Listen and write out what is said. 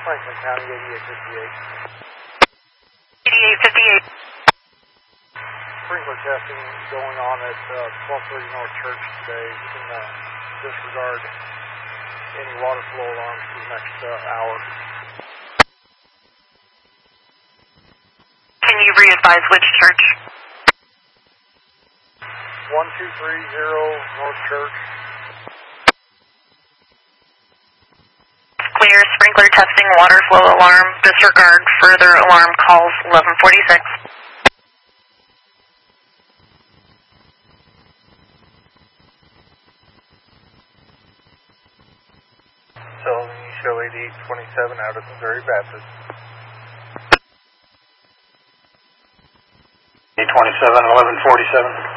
Franklin County, 8858. 8858. Sprinkler testing going on at 1230 North Church today. You can disregard any water flow alarms for the next hour. Can you re-advise which church? 1230 North Church. Clear. Sprinkler testing, water flow alarm. Disregard further alarm calls. 1146. Sullivan, you show 8827 out of Missouri Baptist. 827, 1147.